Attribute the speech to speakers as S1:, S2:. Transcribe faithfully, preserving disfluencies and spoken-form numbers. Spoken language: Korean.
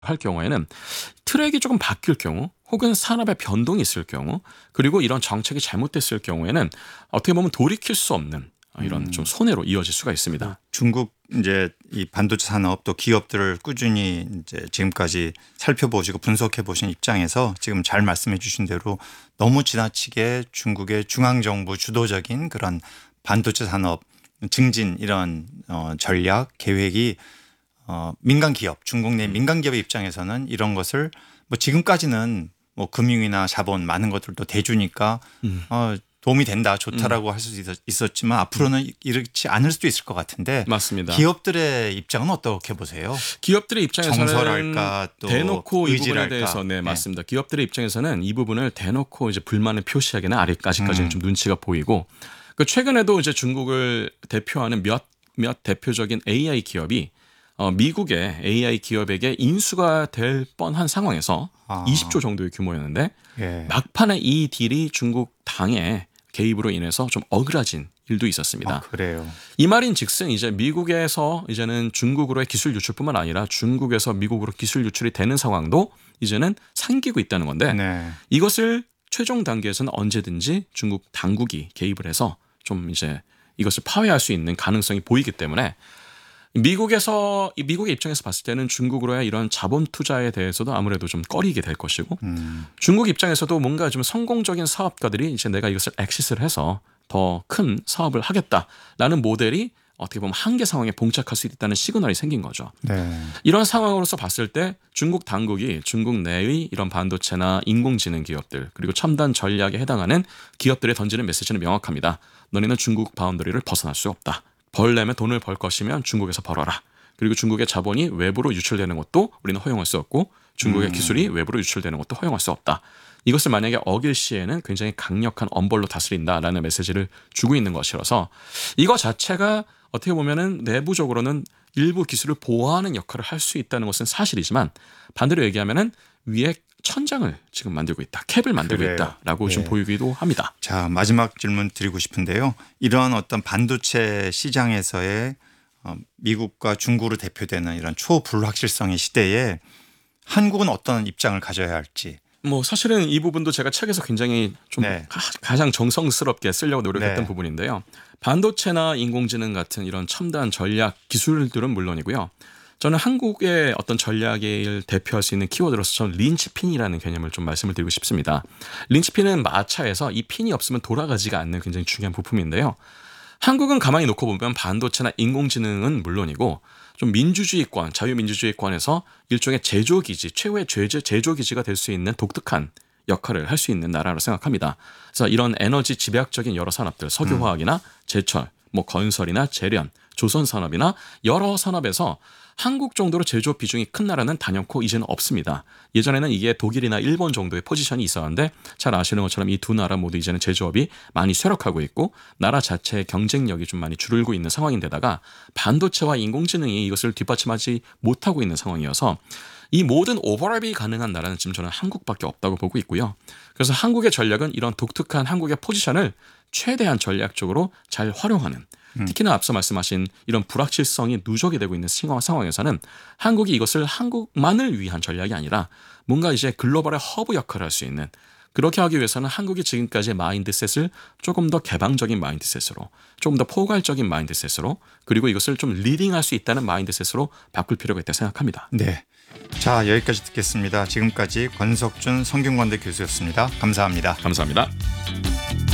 S1: 할 경우에는 트랙이 조금 바뀔 경우 혹은 산업의 변동이 있을 경우 그리고 이런 정책이 잘못됐을 경우에는 어떻게 보면 돌이킬 수 없는 이런
S2: 음.
S1: 좀 손해로 이어질 수가 있습니다.
S2: 중국 이제 이 반도체 산업 또 기업들을 꾸준히 이제 지금까지 살펴보시고 분석해 보신 입장에서 지금 잘 말씀해 주신 대로 너무 지나치게 중국의 중앙정부 주도적인 그런 반도체 산업 증진 이런 어 전략 계획이 어 민간 기업 중국 내 민간 기업의 입장에서는 이런 것을 뭐 지금까지는 뭐 금융이나 자본 많은 것들도 대주니까
S1: 음.
S2: 어 도움이 된다 좋다라고 음. 할 수도 있었지만 앞으로는 이렇지 않을 수도 있을 것 같은데
S1: 맞습니다.
S2: 기업들의 입장은 어떻게 보세요?
S1: 기업들의 입장에서는
S2: 정설할까 또
S1: 대놓고 이 부분에
S2: 의지랄까.
S1: 대해서 네 맞습니다. 네. 기업들의 입장에서는 이 부분을 대놓고 이제 불만을 표시하기는 아직까지는 음. 좀 눈치가 보이고 그 최근에도 이제 중국을 대표하는 몇 몇 대표적인 에이아이 기업이 어, 미국의 에이아이 기업에게 인수가 될 뻔한 상황에서 아. 이십조 정도의 규모였는데 예. 막판에 이 딜이 중국 당의 개입으로 인해서 좀 어그라진 일도 있었습니다.
S2: 아, 그래요.
S1: 이 말인즉슨 이제 미국에서 이제는 중국으로의 기술 유출뿐만 아니라 중국에서 미국으로 기술 유출이 되는 상황도 이제는 생기고 있다는 건데 네. 이것을 최종 단계에서는 언제든지 중국 당국이 개입을 해서 좀 이제 이것을 파회할 수 있는 가능성이 보이기 때문에 미국에서 미국의 입장에서 봤을 때는 중국으로의 이런 자본 투자에 대해서도 아무래도 좀 꺼리게 될 것이고 음. 중국 입장에서도 뭔가 좀 성공적인 사업가들이 이제 내가 이것을 엑시스를 해서 더 큰 사업을 하겠다라는 모델이 어떻게 보면 한계 상황에 봉착할 수 있다는 시그널이 생긴 거죠. 네. 이런 상황으로서 봤을 때 중국 당국이 중국 내의 이런 반도체나 인공지능 기업들 그리고 첨단 전략에 해당하는 기업들에 던지는 메시지는 명확합니다. 너네는 중국 바운더리를 벗어날 수 없다. 벌려면 돈을 벌 것이면 중국에서 벌어라. 그리고 중국의 자본이 외부로 유출되는 것도 우리는 허용할 수 없고 중국의 음. 기술이 외부로 유출되는 것도 허용할 수 없다. 이것을 만약에 어길 시에는 굉장히 강력한 엄벌로 다스린다라는 메시지를 주고 있는 것이라서 이거 자체가 어떻게 보면은 내부적으로는 일부 기술을 보호하는 역할을 할 수 있다는 것은 사실이지만 반대로 얘기하면은 위에 천장을 지금 만들고 있다. 캡을 만들고 그래요. 있다라고 네. 좀 보이기도 합니다.
S2: 자, 마지막 질문 드리고 싶은데요. 이런 어떤 반도체 시장에서의 미국과 중국으로 대표되는 이런 초불확실성의 시대에 한국은 어떤 입장을 가져야 할지.
S1: 뭐 사실은 이 부분도 제가 책에서 굉장히 좀 네. 가장 정성스럽게 쓰려고 노력했던 네. 부분인데요. 반도체나 인공지능 같은 이런 첨단 전략 기술들은 물론이고요. 저는 한국의 어떤 전략을 대표할 수 있는 키워드로서 저는 린치핀이라는 개념을 좀 말씀을 드리고 싶습니다. 린치핀은 마차에서 이 핀이 없으면 돌아가지가 않는 굉장히 중요한 부품인데요. 한국은 가만히 놓고 보면 반도체나 인공지능은 물론이고 좀 민주주의권, 자유민주주의권에서 일종의 제조기지, 최후의 제조기지가 될 수 있는 독특한 역할을 할 수 있는 나라로 생각합니다. 그래서 이런 에너지 집약적인 여러 산업들, 석유화학이나 제철, 뭐 건설이나 재련, 조선산업이나 여러 산업에서 한국 정도로 제조업 비중이 큰 나라는 단연코 이제는 없습니다. 예전에는 이게 독일이나 일본 정도의 포지션이 있었는데 잘 아시는 것처럼 이 두 나라 모두 이제는 제조업이 많이 쇠락하고 있고 나라 자체의 경쟁력이 좀 많이 줄고 있는 상황인데다가 반도체와 인공지능이 이것을 뒷받침하지 못하고 있는 상황이어서 이 모든 오버랩이 가능한 나라는 지금 저는 한국밖에 없다고 보고 있고요. 그래서 한국의 전략은 이런 독특한 한국의 포지션을 최대한 전략적으로 잘 활용하는 특히나 앞서 말씀하신 이런 불확실성이 누적이 되고 있는 상황에서는 한국이 이것을 한국만을 위한 전략이 아니라 뭔가 이제 글로벌의 허브 역할을 할 수 있는 그렇게 하기 위해서는 한국이 지금까지의 마인드셋을 조금 더 개방적인 마인드셋으로 조금 더 포괄적인 마인드셋으로 그리고 이것을 좀 리딩할 수 있다는 마인드셋으로 바꿀 필요가 있다고 생각합니다.
S2: 네. 자, 여기까지 듣겠습니다. 지금까지 권석준 성균관대 교수였습니다. 감사합니다.
S1: 감사합니다.